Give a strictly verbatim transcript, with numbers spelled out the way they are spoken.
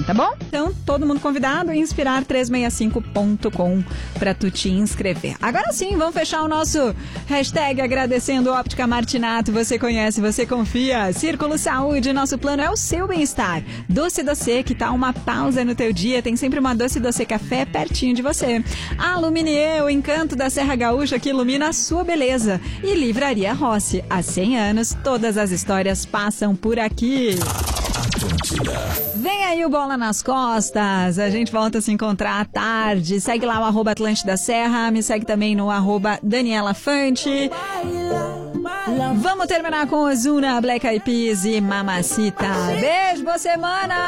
tá bom? Então, todo mundo convidado, inspirar trezentos e sessenta e cinco ponto com pra tu te inscrever. Agora sim, vamos fechar o nosso hashtag agradecendo Óptica Martinato. Você conhece, você confia. Círculo Saúde, nosso plano é o seu bem-estar. Doce Doce, que tá uma pausa no teu dia, tem sempre uma Doce Doce Café pertinho de você. Aluminier, o encanto da Serra Gaúcha que ilumina a sua beleza. E Livraria Rossi, há cem anos, todas as histórias passam por aqui. Vem aí o Bola nas Costas, a gente volta a se encontrar à tarde. Segue lá o arroba Atlântida Serra, me segue também no arroba Daniela Fante. Vamos terminar com Ozuna, Black Eyed Peas e Mamacita. Beijo, boa semana!